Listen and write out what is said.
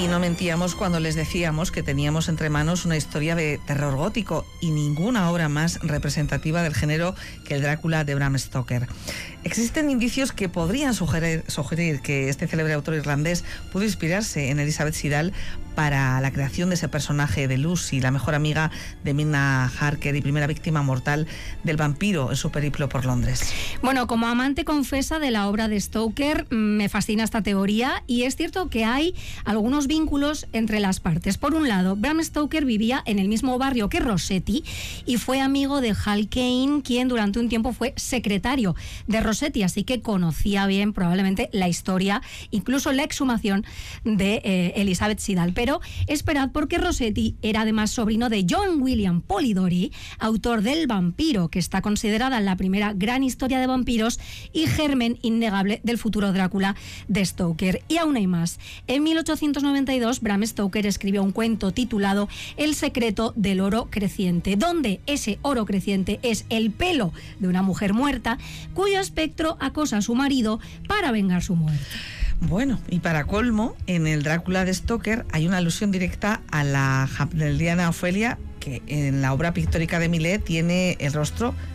Y no mentíamos cuando les decíamos que teníamos entre manos una historia de terror gótico y ninguna obra más representativa del género que el Drácula de Bram Stoker. Existen indicios que podrían sugerir que este célebre autor irlandés pudo inspirarse en Elizabeth Siddal para la creación de ese personaje de Lucy, la mejor amiga de Mina Harker y primera víctima mortal del vampiro en su periplo por Londres. Bueno, como amante confesa de la obra de Stoker, me fascina esta teoría y es cierto que hay algunos vínculos entre las partes. Por un lado, Bram Stoker vivía en el mismo barrio que Rossetti y fue amigo de Hal Caine, quien durante un tiempo fue secretario de Rossetti, así que conocía bien probablemente la historia, incluso la exhumación de Elizabeth Siddal. Pero esperad, porque Rossetti era además sobrino de John William Polidori, autor del Vampiro, que está considerada la primera gran historia de vampiros y germen innegable del futuro Drácula de Stoker. Y aún hay más. En 1892, Bram Stoker escribió un cuento titulado El secreto del oro creciente, donde ese oro creciente es el pelo de una mujer muerta cuyo espectro acosa a su marido para vengar su muerte. Bueno, y para colmo, en el Drácula de Stoker hay una alusión directa a la Hampdeniana Ofelia, que en la obra pictórica de Millet tiene el rostro